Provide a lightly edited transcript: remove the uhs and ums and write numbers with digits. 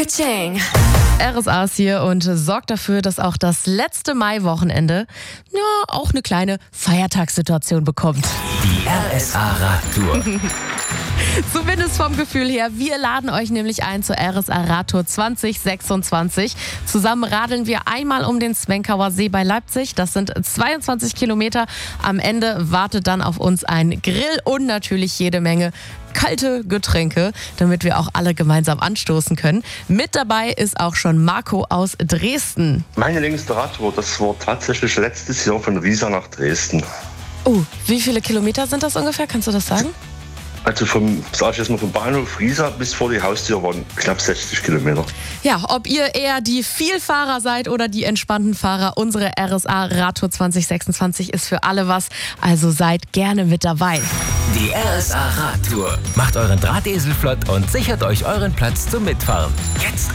Ka-ching. RSA ist hier und sorgt dafür, dass auch das letzte Maiwochenende auch eine kleine Feiertagssituation bekommt. Die RSA-Radtour. Zumindest vom Gefühl her. Wir laden euch nämlich ein zur RSA-Radtour 2026. Zusammen radeln wir einmal um den Zwenkauer See bei Leipzig. Das sind 22 Kilometer. Am Ende wartet dann auf uns ein Grill und natürlich jede Menge kalte Getränke, damit wir auch alle gemeinsam anstoßen können. Mit dabei ist auch schon Marco aus Dresden. Meine längste Radtour, das war tatsächlich letztes Jahr von Riesa nach Dresden. Oh, wie viele Kilometer sind das ungefähr? Kannst du das sagen? Also vom Bahnhof Riesa bis vor die Haustür waren knapp 60 Kilometer. Ja, ob ihr eher die Vielfahrer seid oder die entspannten Fahrer, unsere RSA-Radtour 2026 ist für alle was. Also seid gerne mit dabei. Die RSA-Radtour. Macht euren Drahtesel flott und sichert euch euren Platz zum Mitfahren. Jetzt